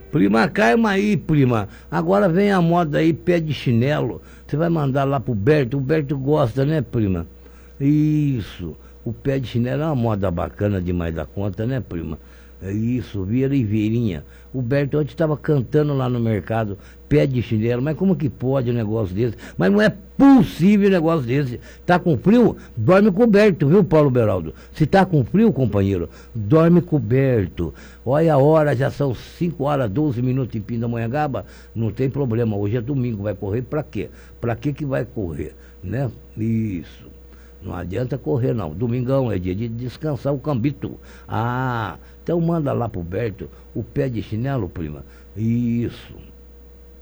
Prima, calma aí, prima. Agora vem a moda aí, pé de chinelo. Você vai mandar lá pro Berto. O Berto gosta, né, prima? Isso. O pé de chinelo é uma moda bacana demais da conta, né, prima? É isso, Vieira e Vieirinha. O Berto ontem estava cantando lá no mercado, pé de chinelo. Mas como que pode um negócio desse? Mas não é possível um negócio desse. Tá com frio? Dorme coberto, viu, Paulo Beraldo? Se tá com frio, companheiro, dorme coberto. Olha a hora, já são 5 horas, 12 minutos em Pindamonhangaba. Não tem problema, hoje é domingo, vai correr pra quê? Pra que vai correr, né? Isso. Não adianta correr, não. Domingão é dia de descansar o cambito. Ah, então manda lá pro Berto o pé de chinelo, prima. Isso.